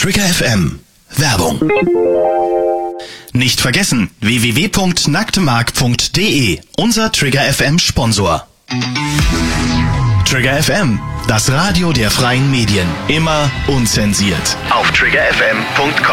Trigger FM. Werbung. Nicht vergessen, www.nacktmark.de, unser Trigger FM Sponsor. Trigger FM, das Radio der freien Medien. Immer unzensiert. Auf triggerfm.com.